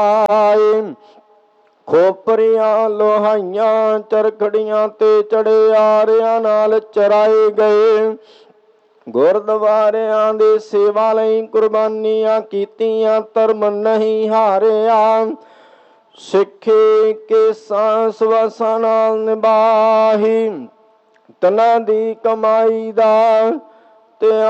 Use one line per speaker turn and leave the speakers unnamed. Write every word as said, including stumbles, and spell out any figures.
ਖੋਪਰੀਆਂ ਲੋਹਾਈਆਂ ਚਰਖੜੀਆਂ ਤੇ ਚੜਿਆਰਿਆਂ ਨਾਲ ਚਰਾਏ ਗਏ। ਗੁਰਦੁਆਰਿਆਂ ਦੀ ਸੇਵਾ ਲਈ ਕੁਰਬਾਨੀਆਂ ਕੀਤੀਆਂ, ਧਰਮ ਨਹੀਂ ਹਾਰਿਆ। ਸਿੱਖੀ ਕੇਸਾਂ ਸਵਾਸਾਂ ਨਾਲ ਨਿਭਾਹੀ, ਤਨਾਂ ਦੀ ਕਮਾਈ ਦਾ ਤੇ